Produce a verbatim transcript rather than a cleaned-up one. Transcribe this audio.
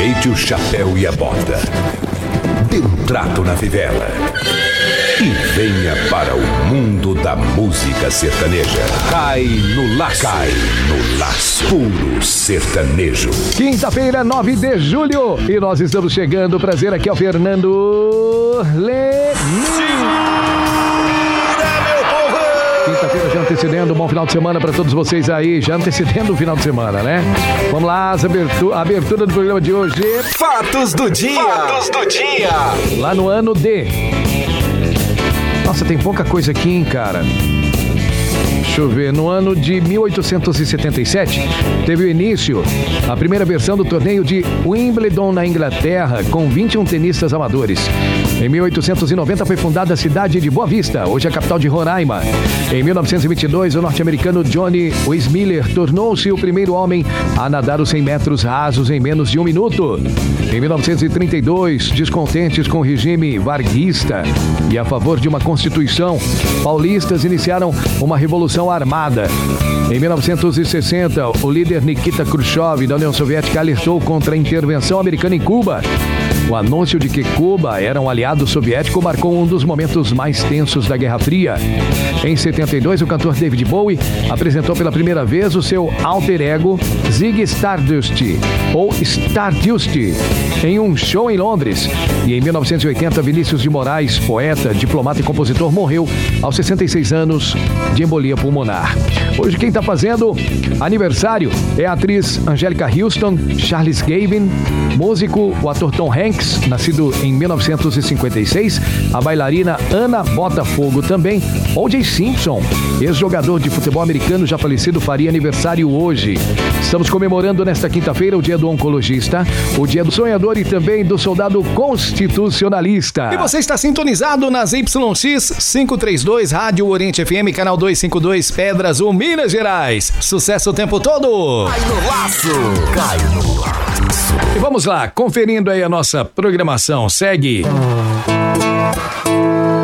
Ajeite o chapéu e a bota. Dê um trato na fivela. E venha para o mundo da música sertaneja. Cai no laço. Cai no laço. Puro sertanejo. Quinta-feira, nove de julho. E nós estamos chegando. Prazer, aqui é o Fernando Lenin. Quinta-feira já antecedendo, um bom final de semana para todos vocês aí, já antecedendo o final de semana, né? Vamos lá, as abertura, a abertura do programa de hoje. Fatos do dia. Fatos do dia. Lá no ano de... Nossa, tem pouca coisa aqui, hein, cara? Deixa eu ver, no ano de mil oitocentos e setenta e sete, teve o início a primeira versão do torneio de Wimbledon na Inglaterra, com vinte e um tenistas amadores. Em mil oitocentos e noventa foi fundada a cidade de Boa Vista, hoje a capital de Roraima. Em mil novecentos e vinte e dois, o norte-americano Johnny Weissmuller tornou-se o primeiro homem a nadar os cem metros rasos em menos de um minuto. Em mil novecentos e trinta e dois, descontentes com o regime varguista e a favor de uma constituição, paulistas iniciaram uma revolução armada. Em mil novecentos e sessenta, o líder Nikita Khrushchev da União Soviética alertou contra a intervenção americana em Cuba. O anúncio de que Cuba era um aliado soviético marcou um dos momentos mais tensos da Guerra Fria. Em setenta e dois, o cantor David Bowie apresentou pela primeira vez o seu alter ego Ziggy Stardust, ou Stardust, em um show em Londres. E em mil novecentos e oitenta, Vinícius de Moraes, poeta, diplomata e compositor, morreu aos sessenta e seis anos de embolia pulmonar. Hoje quem está fazendo aniversário é a atriz Angélica Houston, Charles Gavin, músico, o ator Tom Hanks, nascido em mil novecentos e cinquenta e seis, a bailarina Ana Botafogo também, O J Simpson, ex-jogador de futebol americano já falecido, faria aniversário hoje. Estamos comemorando nesta quinta-feira o dia do oncologista, o dia do sonhador e também do soldado constitucionalista. E você está sintonizado nas Y X quinhentos e trinta e dois, Rádio Oriente F M, canal duzentos e cinquenta e dois, Pedras Azul, Minas Gerais. Sucesso o tempo todo. Cai no laço. Cai no laço. E vamos lá, conferindo aí a nossa programação. Segue.